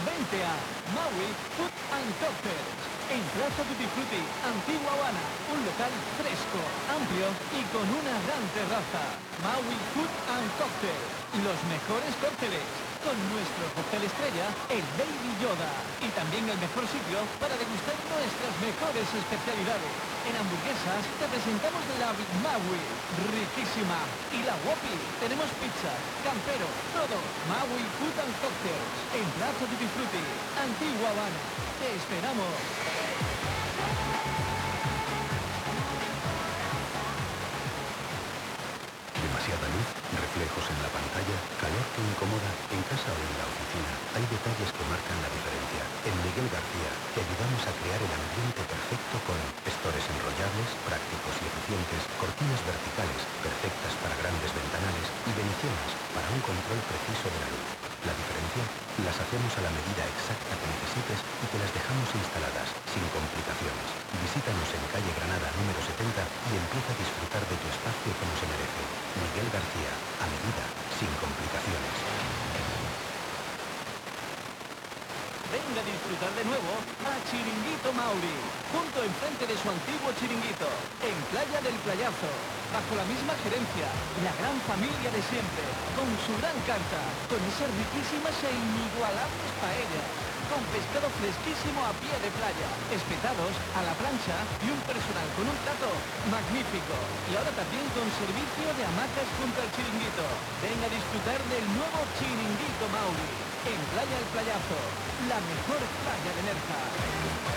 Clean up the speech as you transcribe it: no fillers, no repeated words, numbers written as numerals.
Vente a Maui Food and Cocktails, en Plaza Tutti Frutti, Antigua Habana, un local fresco, amplio y con una gran terraza. Maui Food and Cocktails, los mejores cócteles, con nuestro cóctel estrella, el Baby Yoda, y también el mejor sitio para degustar nuestras mejores especialidades. En hamburguesas te presentamos la Big Maui, riquísima, y la Whoppi. Tenemos pizza, campero, todo. Maui Food and Cocktails, en Plaza Tutti Frutti, Antigua Habana. Te esperamos. Demasiada luz, reflejos en la pantalla, calor que incomoda. En casa o en la oficina hay detalles que marcan la diferencia. En Miguel García te ayudamos a crear el ambiente perfecto con estores enrollables, prácticos y eficientes, cortinas verticales, perfectas para grandes ventanales, y venecianas para un control preciso de la luz. La diferencia las hacemos a la medida exacta que necesites y te las dejamos instaladas, sin complicaciones. Visítanos en calle Granada número 70 y empieza a disfrutar de tu espacio como se merece. Miguel García, a medida, sin complicaciones. Venga a disfrutar de nuevo a Chiringuito Mauri, junto enfrente de su antiguo chiringuito, en Playa del Playazo, bajo la misma gerencia, la gran familia de siempre, con su gran carta, con esas riquísimas e inigualables paellas, con pescado fresquísimo a pie de playa, espetados a la plancha y un personal con un trato magnífico. Y ahora también con servicio de hamacas junto al chiringuito. Venga a disfrutar del nuevo Chiringuito Mauri, en Playa del Playazo, la mejor playa de Nerja.